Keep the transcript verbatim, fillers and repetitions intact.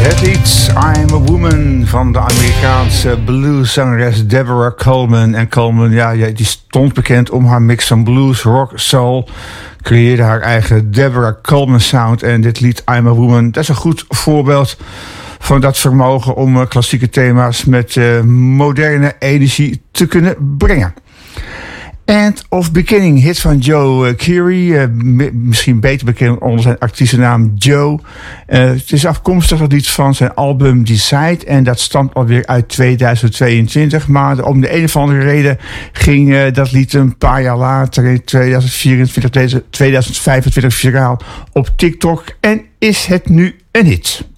Het lied I'm a Woman van de Amerikaanse blueszangeres Deborah Coleman. En Coleman, ja, die stond bekend om haar mix van blues, rock, soul. Creëerde haar eigen Deborah Coleman sound. En dit lied I'm a Woman, dat is een goed voorbeeld van dat vermogen om klassieke thema's met uh, moderne energie te kunnen brengen. End of Beginning, hit van Joe Keery, uh, m- misschien beter bekend onder zijn artiestennaam Joe. Uh, het is afkomstig het lied van zijn album Decide en dat stamt alweer uit tweeduizend tweeëntwintig. Maar om de een of andere reden ging uh, dat lied een paar jaar later in tweeduizend vierentwintig, tweeduizend vijfentwintig viraal op TikTok en is het nu een hit.